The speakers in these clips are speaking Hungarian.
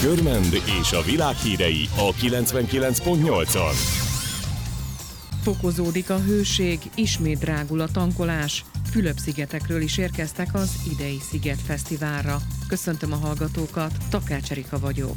Körmend és a világ hírei a 99.8-on. Fokozódik a hőség, ismét drágul a tankolás. Fülöp-szigetekről is érkeztek az idei Szigetfesztiválra. Köszöntöm a hallgatókat, Takács Erika vagyok.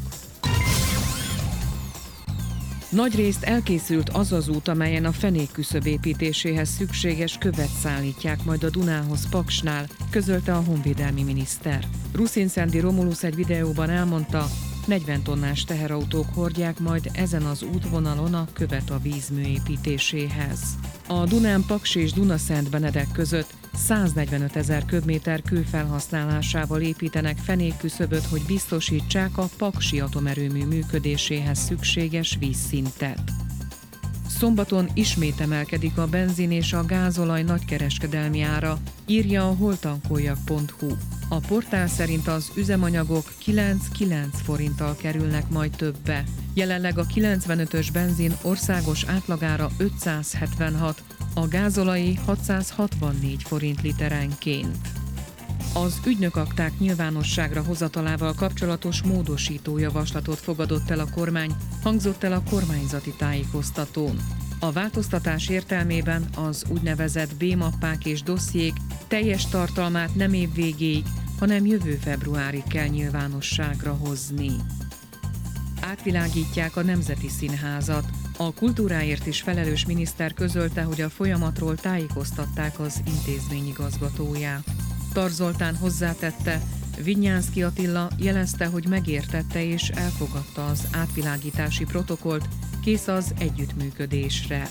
Nagyrészt elkészült az az út, amelyen a fenékküszöb építéséhez szükséges követ szállítják majd a Dunához Paksnál, közölte a honvédelmi miniszter. Ruszinszendi Romulus egy videóban elmondta, 40 tonnás teherautók hordják majd ezen az útvonalon a követ a vízmű építéséhez. A Dunán Paks és Dunaszentbenedek között 145 000 köbméter kő felhasználásával építenek fenékküszöböt, hogy biztosítsák a paksi atomerőmű működéséhez szükséges vízszintet. Szombaton ismét emelkedik a benzin és a gázolaj nagykereskedelmi ára, írja a holtankoljak.hu. A portál szerint az üzemanyagok 9,9 forinttal kerülnek majd többe. Jelenleg a 95-ös benzin országos átlagára 576, a gázolai 664 forint literenként. Az ügynökakták nyilvánosságra hozatalával kapcsolatos módosító javaslatot fogadott el a kormány, hangzott el a kormányzati tájékoztatón. A változtatás értelmében az úgynevezett B-mappák és dossziék teljes tartalmát nem év végéig, hanem jövő februárig kell nyilvánosságra hozni. Átvilágítják a Nemzeti Színházat. A kultúráért is felelős miniszter közölte, hogy a folyamatról tájékoztatták az intézmény igazgatóját. Tar Zoltán hozzátette, Vinyánszky Attila jelezte, hogy megértette és elfogadta az átvilágítási protokollt, kész az együttműködésre.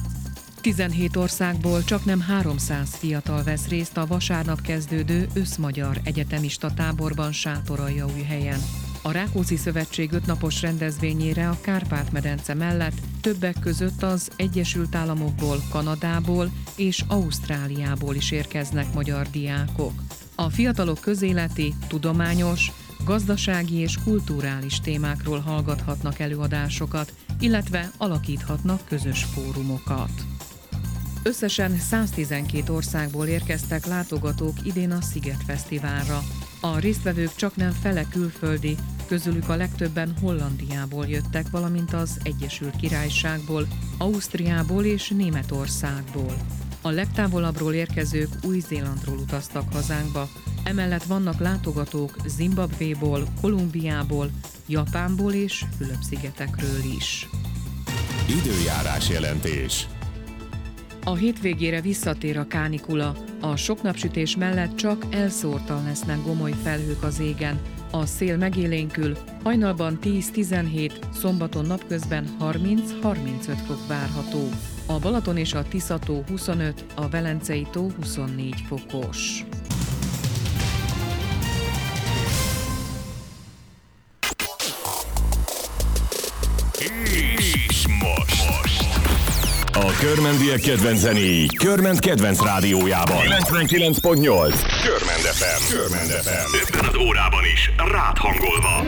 17 országból csaknem 300 fiatal vesz részt a vasárnap kezdődő összmagyar egyetemista táborban Sátoraljaújhelyen. A Rákóczi Szövetség 5 napos rendezvényére a Kárpát-medence mellett többek között az Egyesült Államokból, Kanadából és Ausztráliából is érkeznek magyar diákok. A fiatalok közéleti, tudományos, gazdasági és kulturális témákról hallgathatnak előadásokat, illetve alakíthatnak közös fórumokat. Összesen 112 országból érkeztek látogatók idén a Szigetfesztiválra. A résztvevők csaknem fele külföldi, közülük a legtöbben Hollandiából jöttek, valamint az Egyesült Királyságból, Ausztriából és Németországból. A legtávolabbról érkezők Új-Zélandról utaztak hazánkba, emellett vannak látogatók Zimbabvéból, Kolumbiából, Japánból és Fülöp-szigetekről is. Időjárás jelentés. A hétvégére visszatér a kánikula. A sok napsütés mellett csak elszórtan lesznek gomoly felhők az égen. A szél megélénkül, hajnalban 10-17, szombaton napközben 30-35 fok várható. A Balaton és a Tisza-tó 25, a Velencei tó 24 fokos. És most a körmendiek kedvenc zenéi Körmend kedvenc rádiójában 99.8 Körmend FM. 50 az órában is rád hangolva.